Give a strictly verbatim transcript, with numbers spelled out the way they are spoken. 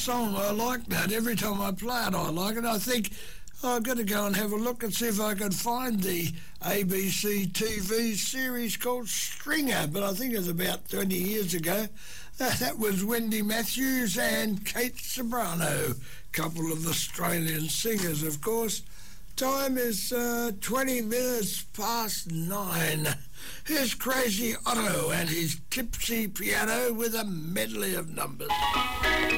song. I like that. Every time I play it, I like it. I think oh, I've got to go and have a look and see if I can find the A B C T V series called Stringer, but I think it was about twenty years ago. Uh, that was Wendy Matthews and Kate Sobrano, couple of Australian singers, of course. Time is uh, twenty minutes past nine. Here's Crazy Otto and his tipsy piano with a medley of numbers.